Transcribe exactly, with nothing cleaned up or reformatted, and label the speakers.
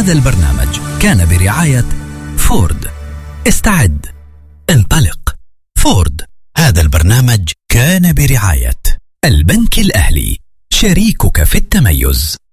Speaker 1: هذا البرنامج كان برعاية فورد. استعد، انطلق. فورد. هذا البرنامج كان برعاية البنك الأهلي، شريكك في التميز.